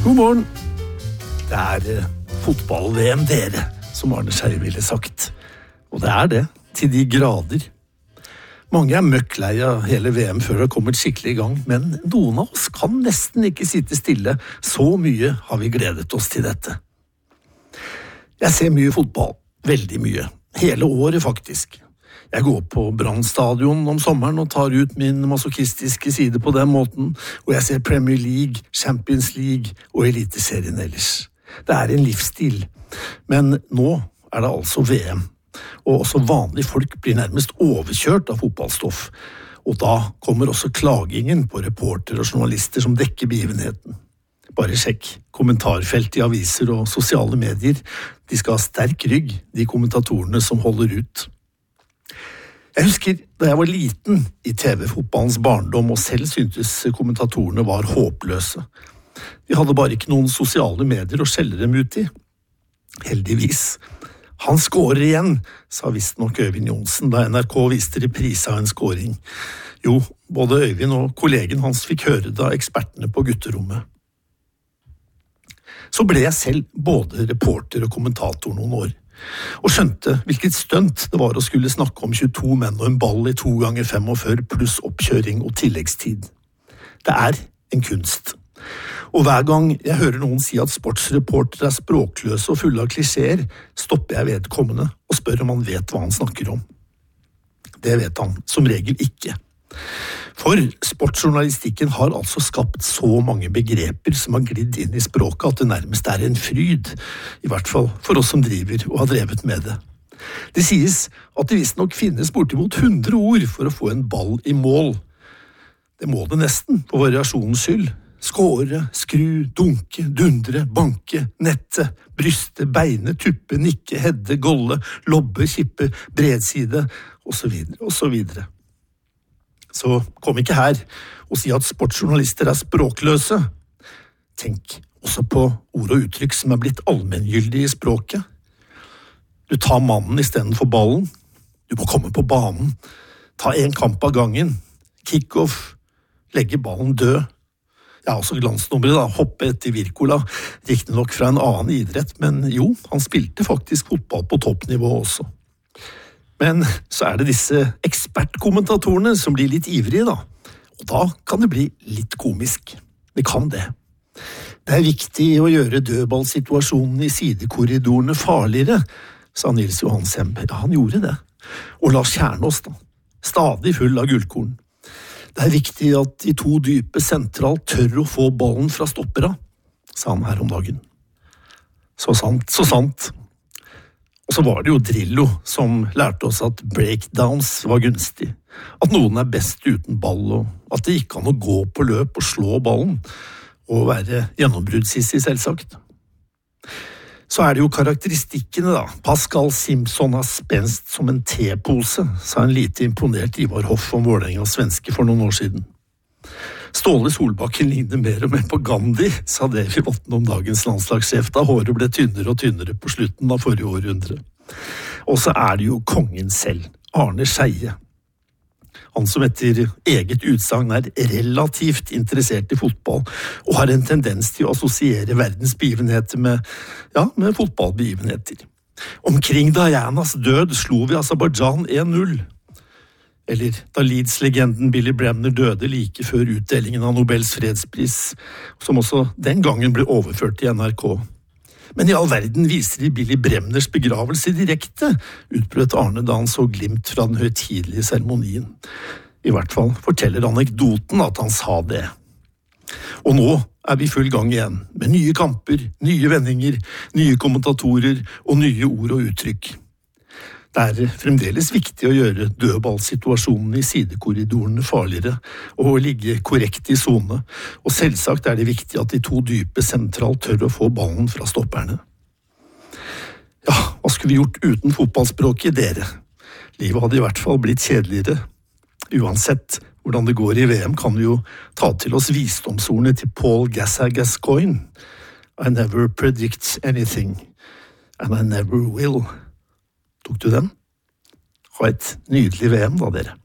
God morgen. Det fotball-VM dere, som Arne Scheie ville sagt. Og det det, til de grader. Mange møkklei av hele VM før det har kommet skikkelig i gang, men noen av oss kan nesten ikke sitte stille. Så mye har vi gledet oss til dette. Jeg ser mye fotball, veldig mye. Hele året faktisk. Jeg går på Brann stadion om sommeren og tar ut min masochistiske side på den måten, og jeg ser Premier League, Champions League og Eliteserien ellers. Det en livsstil, men nå det altså VM, og også vanlige folk blir nærmest overkjørt av fotballstoff, og da kommer også klagingen på reporter og journalister som dekker begivenheten. Bare sjekk kommentarfelt i aviser og sosiale medier. De skal ha sterk rygg, de kommentatorene som holder ut. Jeg husker da jeg var liten i TV-fotballens barndom og selv syntes kommentatorene var håpløse. Vi hadde bare ikke noen sosiale medier å skjelle dem ut i. Heldigvis. Han skårer igjen, sa visst nok Øyvind Johnsen da NRK viste reprise av en skåring. Jo, både Øyvind og kollegen hans fikk høre da ekspertene på gutterommet. Så ble jeg selv både reporter og kommentator noen år. Og skjønte hvilket stunt det var å skulle snakke om 22 menn og en ball i 2 ganger 45 pluss oppkjøring og tilleggstid. Det en kunst. Og hver gang jeg hører noen si at sportsreportere språkløse og fulle av klisjeer, stopper jeg vedkommende og spør om han vet hva han snakker om. Det vet han som regel ikke. For sportsjournalistikken har altså skapt så mange begreper som har glidd inn i språket at det nærmest en fryd, i hvert fall for oss som driver og har drevet med det. Det sies at det visst nok finnes bortimot 100 ord for å få en ball i mål. Det må det nesten, for variasjonens skyld. Skåre, skru, dunke, dundre, banke, nette, bryste, beine, tuppe, nikke, hedde, golle, lobbe, kippe, bredside, og så videre, og så videre. Så kom ikke her og si at sportsjournalister språkløse. Tenk også på ord og uttrykk som blitt allmenngyldige i språket. Du tar mannen i stedet for ballen. Du må komme på banen. Ta en kamp av gangen. Kick-off. Legge ballen død. Ja, også glansnummeret da. Hoppe etter Wirkola. Riktig nok fra en annen idrett, men jo, han spilte faktisk fotball på toppnivå også. Men så det disse ekspertkommentatorene som blir litt ivrige da, og da kan det bli litt komisk. Det kan det. Det viktig å gjøre dødballsituasjonen i sidekorridorene farligere, sa Nils Johan Semb. Ja, han gjorde det. Og Lars Kjernås da, stadig full av gullkorn. Det viktig at de 2 dype sentralt tør å få ballen fra stoppera, sa han her om dagen. Så sant, så sant. Og så var det jo Drillo som lærte oss at breakdowns var gunstig, at noen best uten ball, og at det gikk an å gå på løp og slå ballen, og være gjennombruddssissig selvsagt. Så det jo karakteristikkene da. Pascal Simpson har spenst som en tepose, sa en lite imponert Ivar Hoff om Vålerengas svenske for noen år siden. Ståle Solbakken ligner mer og mer på Gandhi, sa Davy Vatn om dagens landslagssjef da håret ble tynnere og tynnere på slutten av forrige århundre. Og så det jo kongen selv, Arne Scheie. Han som etter eget utsagn relativt interessert i fotball, og har en tendens til å assosiere verdens begivenheter med fotballbegivenheter. Omkring Dianas død slo vi Aserbajdsjan 1-0. Eller da Leeds-legenden Billy Bremner døde like før utdelingen av Nobels fredspris, som også den gangen ble overført til NRK. Men i all verden viser de Billy Bremners begravelse direkte, utbrøt Arne da han så glimt fra den høytidelige seremonien. I hvert fall forteller anekdoten at han sa det. Og nå vi i full gang igjen, med nye kamper, nye vendinger, nye kommentatorer og nye ord og uttrykk. Det fremdeles viktig å gjøre dødballsituasjonen i sidekorridorene farligere og å ligge korrekt i zone, og selvsagt det viktig at de 2 dype sentralt tør å få ballen fra stopperne. Ja, hva skulle vi gjort uten fotballspråket dere? Livet hadde i hvert fall blitt kjedeligere. Uansett hvordan det går i VM kan vi jo ta til oss visdomsordene til Paul Gascoigne. I never predict anything, and I never will. Tok du den? Ha et nydelig VM da, dere.